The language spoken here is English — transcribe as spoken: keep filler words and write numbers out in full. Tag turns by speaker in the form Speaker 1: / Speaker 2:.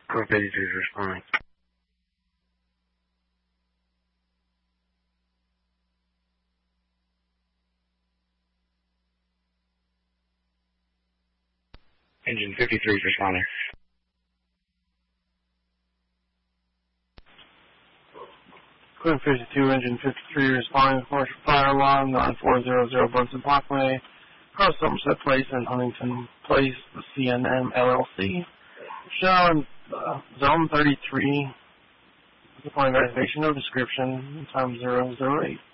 Speaker 1: Core fifty-three is responding. Engine fifty-three is responding.
Speaker 2: Core fifty-two, engine fifty-three responding. Commercial fire alarm nine four zero zero Brunson Parkway. Across Somerset Place and Huntington Place, the C N M L L C. Show in uh, zone thirty-three. Upon verification, no description. Time zero zero eight.